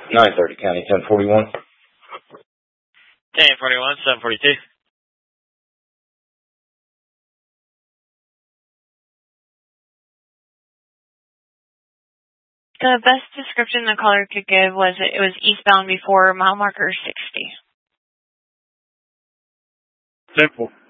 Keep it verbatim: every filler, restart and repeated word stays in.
nine thirty County, ten forty-one. ten forty-one, seven forty-two. The best description the caller could give was it was eastbound before mile marker sixty. Simple.